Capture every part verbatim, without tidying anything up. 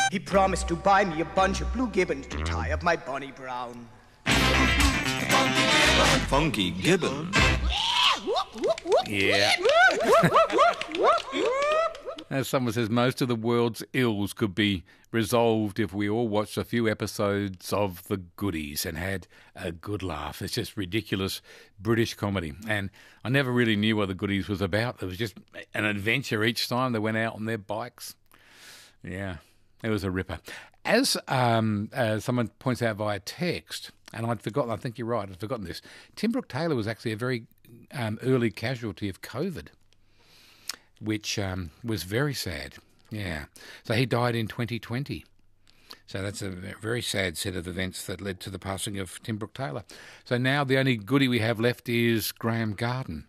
He promised to buy me a bunch of blue gibbons to tie up my Bonnie Brown. Funky Gibbon. Yeah. As someone says, most of the world's ills could be resolved if we all watched a few episodes of The Goodies and had a good laugh. It's just ridiculous British comedy. And I never really knew what The Goodies was about. It was just an adventure each time they went out on their bikes. Yeah, it was a ripper. As um, uh, someone points out via text, and I'd forgotten, I think you're right, I'd forgotten this, Tim Brooke-Taylor was actually a very um, early casualty of COVID, which um, was very sad. Yeah. So he died in twenty twenty. So that's a very sad set of events that led to the passing of Tim Brooke-Taylor. So now the only goodie we have left is Graham Garden.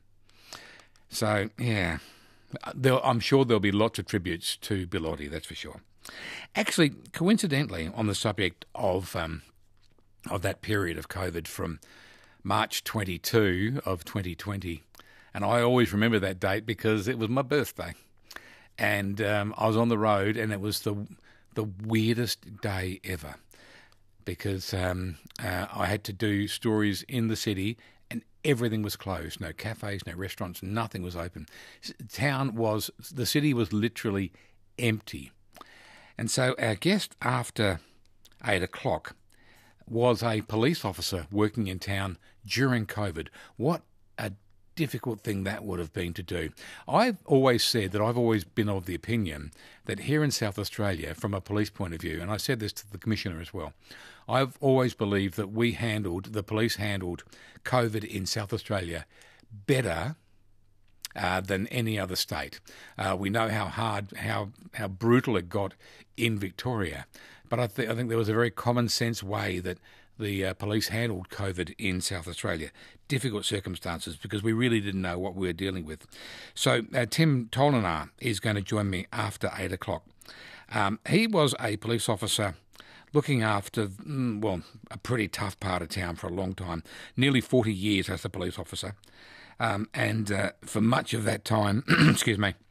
So, yeah, there, I'm sure there'll be lots of tributes to Bill Oddie, that's for sure. Actually, coincidentally, on the subject of um, of that period of COVID from March twenty-second of twenty twenty, and I always remember that date because it was my birthday. And um, I was on the road, and it was the the weirdest day ever because um, uh, I had to do stories in the city, and everything was closed. No cafes, no restaurants, nothing was open. Town was, the city was literally empty. And so our guest after eight o'clock was a police officer working in town during COVID. What a difficult thing that would have been to do. I've always said that I've always been of the opinion that here in South Australia, from a police point of view, and I said this to the Commissioner as well, I've always believed that we handled, the police handled COVID in South Australia better uh, than any other state. Uh, we know how hard, how how brutal it got in Victoria, but I, th- I think there was a very common sense way that the uh, police handled COVID in South Australia. Difficult circumstances because we really didn't know what we were dealing with. So uh, Tim Tolinar is going to join me after eight o'clock. Um, he was a police officer looking after, mm, well, a pretty tough part of town for a long time, nearly forty years as a police officer. Um, and uh, for much of that time, excuse me,